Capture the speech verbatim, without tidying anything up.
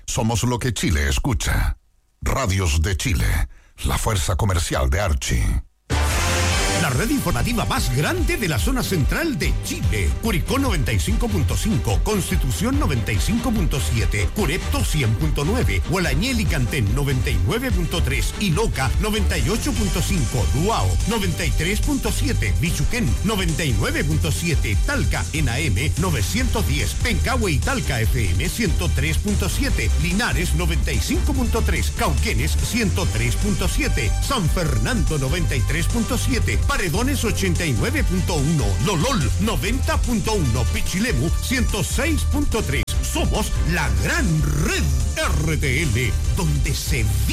Somos lo que Chile escucha. Radios de Chile, la fuerza comercial de Archie. La red informativa más grande de la zona central de Chile. Curicó noventa y cinco punto cinco, Constitución noventa y cinco punto siete, Curepto cien punto nueve, Gualañel y Cantén noventa y nueve punto tres y Loca noventa y ocho punto cinco, Duao noventa y tres punto siete, Bichuquén noventa y nueve punto siete, Talca en A M novecientos diez, Pencahue y Talca F M ciento tres punto siete, Linares noventa y cinco punto tres, Cauquenes ciento tres punto siete, San Fernando noventa y tres punto siete, Paredones ochenta y nueve punto uno, Lolol noventa punto uno, Pichilemu ciento seis punto tres. Somos la gran red R T L, donde se vive.